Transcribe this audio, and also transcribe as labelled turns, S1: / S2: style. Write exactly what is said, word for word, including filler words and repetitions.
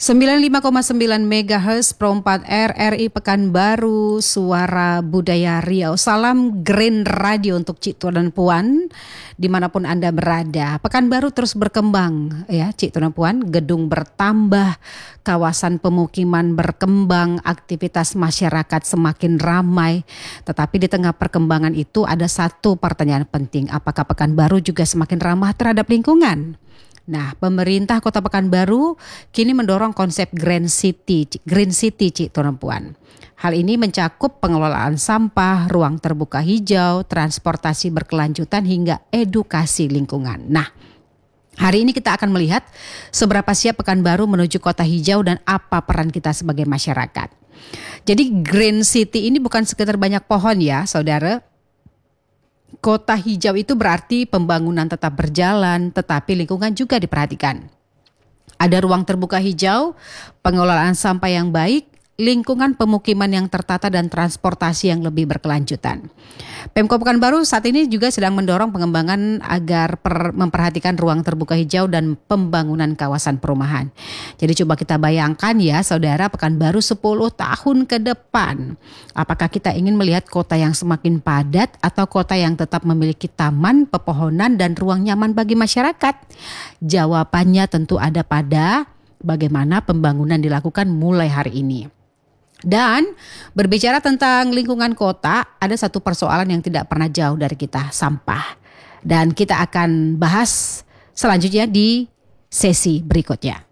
S1: sembilan puluh lima koma sembilan megahertz Pro empat R R I Pekanbaru, Suara Budaya Riau. Salam Green Radio untuk Cik Tuan dan Puan dimanapun Anda berada. Pekanbaru terus berkembang ya Cik Tuan dan Puan. Gedung bertambah, kawasan pemukiman berkembang, aktivitas masyarakat semakin ramai. Tetapi di tengah perkembangan itu ada satu pertanyaan penting. Apakah Pekanbaru juga semakin ramah terhadap lingkungan? Nah, pemerintah Kota Pekanbaru kini mendorong konsep Green City, Green City, Cik Tuan Puan. Hal ini mencakup pengelolaan sampah, ruang terbuka hijau, transportasi berkelanjutan hingga edukasi lingkungan. Nah, hari ini kita akan melihat seberapa siap Pekanbaru menuju kota hijau dan apa peran kita sebagai masyarakat. Jadi Green City ini bukan sekedar banyak pohon ya, saudara. Kota hijau itu berarti pembangunan tetap berjalan, tetapi lingkungan juga diperhatikan. Ada ruang terbuka hijau, pengelolaan sampah yang baik, lingkungan pemukiman yang tertata dan transportasi yang lebih berkelanjutan. Pemkab Pekanbaru saat ini juga sedang mendorong pengembangan agar per, memperhatikan ruang terbuka hijau dan pembangunan kawasan perumahan. Jadi coba kita bayangkan ya saudara, Pekanbaru sepuluh tahun ke depan. Apakah kita ingin melihat kota yang semakin padat atau kota yang tetap memiliki taman, pepohonan dan ruang nyaman bagi masyarakat? Jawabannya tentu ada pada bagaimana pembangunan dilakukan mulai hari ini. Dan berbicara tentang lingkungan kota, ada satu persoalan yang tidak pernah jauh dari kita, sampah. Dan kita akan bahas selanjutnya di sesi berikutnya.